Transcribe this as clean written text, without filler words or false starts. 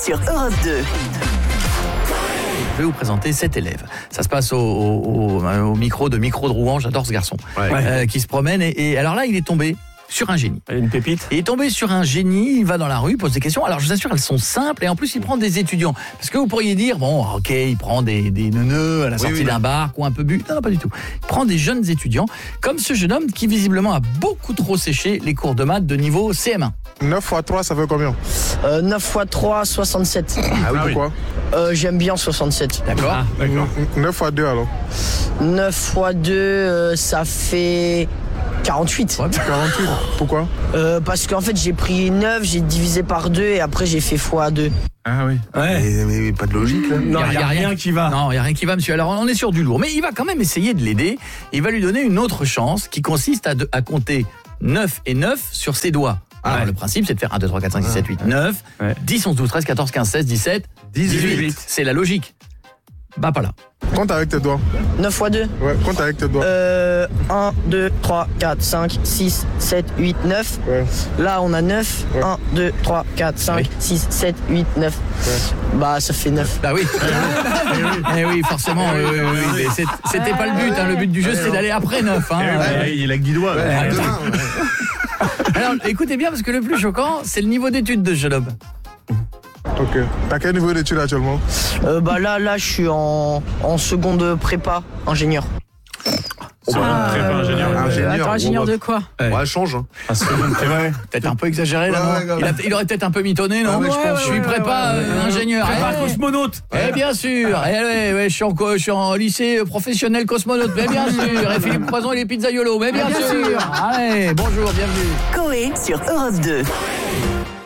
sur Europe 2. Je vais vous présenter cet élève. Ça se passe au micro de Rouen, j'adore ce garçon, qui se promène et alors là il est tombé sur un génie. Une pépite. Il est tombé sur un génie, il va dans la rue, pose des questions. Alors je vous assure, elles sont simples et en plus il prend des étudiants. Parce que vous pourriez dire, bon ok, il prend des neuneux à la sortie d'un bar ou un peu bu. Non, pas du tout. Il prend des jeunes étudiants, comme ce jeune homme qui visiblement a beaucoup trop séché les cours de maths de niveau CM1. 9 x 3, ça fait combien 9 x 3, 67. Ah oui, pourquoi J'aime bien 67. D'accord. Ah, d'accord. 9 x 2 alors 9 x 2, ça fait 48. Ouais. 48, pourquoi Parce qu'en fait, j'ai pris 9, j'ai divisé par 2 et après j'ai fait x2. Ah oui. Ouais. Mais pas de logique là. Non, il n'y a rien qui va. Non, il n'y a rien qui va, monsieur. Alors, on est sur du lourd. Mais il va quand même essayer de l'aider. Il va lui donner une autre chance qui consiste à compter 9 et 9 sur ses doigts. Alors, le principe, c'est de faire 1, 2, 3, 4, 5, 6, 7, 8, 9, 10, 11, 12, 13, 14, 15, 16, 17, 18. C'est la logique. Bah, pas là. Compte avec tes doigts. 9 x 2 Ouais, compte avec tes doigts. 1, 2, 3, 4, 5, 6, 7, 8, 9. Ouais. Là, on a 9. Ouais. 1, 2, 3, 4, 5, 6, 7, 8, 9. Bah, ça fait 9. Bah oui. Eh oui, forcément. Mais c'était pas le but. Hein. Le but du jeu, c'est d'aller après 9. Hein. Il a que 10 doigts. Alors, écoutez bien, parce que le plus choquant, c'est le niveau d'études de ce jeune homme. Ok. T'as quel niveau d'études actuellement Bah là, je suis en seconde prépa, ingénieur. Attends, ingénieur de quoi? Ouais, change. Hein. Peut-être un peu exagéré là, non il aurait peut-être un peu mitonné, non? Je suis prépa ingénieur. Prépa cosmonaute. Bien sûr. Je suis en lycée professionnel cosmonaute. Mais bien sûr. Et Philippe Poison et les pizzaiolos. Mais bien sûr. Allez, bonjour, bienvenue. Coé sur Europe 2.